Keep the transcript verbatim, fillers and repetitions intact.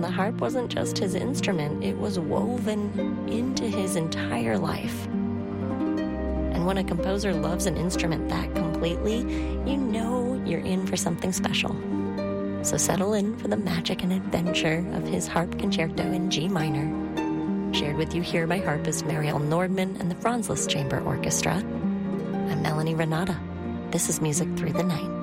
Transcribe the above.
the harp wasn't just his instrument, it was woven into his entire life. And when a composer loves an instrument that completely, you know you're in for something special. So settle in for the magic and adventure of his harp concerto in G minor. Shared with you here by harpist Marielle Nordman and the Franz Liszt Chamber Orchestra. I'm Melanie Renata. This is Music Through the Night.